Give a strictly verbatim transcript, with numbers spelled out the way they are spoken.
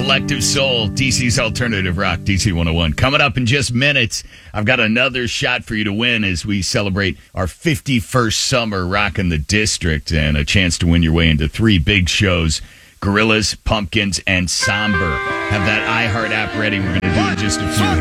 Collective Soul, D C's Alternative Rock, D C one oh one. Coming up in just minutes, I've got another shot for you to win as we celebrate our fifty-first summer rocking the district and a chance to win your way into three big shows. Gorillaz, Pumpkins, and Somber. Have that iHeart app ready. We're going to do in just a few here.